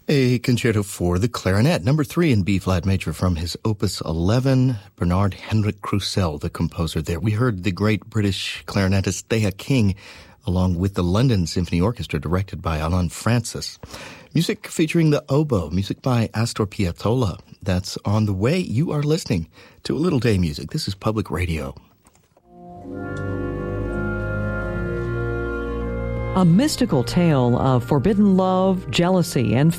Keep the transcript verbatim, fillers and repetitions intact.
A concerto for the clarinet, number three in B-flat major from his Opus eleven, Bernard Henrik Krusell, the composer there. We heard the great British clarinetist Thea King, along with the London Symphony Orchestra, directed by Alan Francis. Music featuring the oboe, music by Astor Piazzolla. That's on the way. You are listening to A Little Day Music. This is Public Radio. A mystical tale of forbidden love, jealousy, and